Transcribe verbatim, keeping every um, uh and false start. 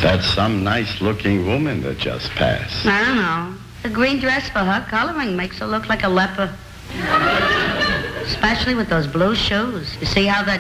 That's some nice-looking woman that just passed. I don't know. The green dress for her coloring makes her look like a leper. Especially with those blue shoes. You see how that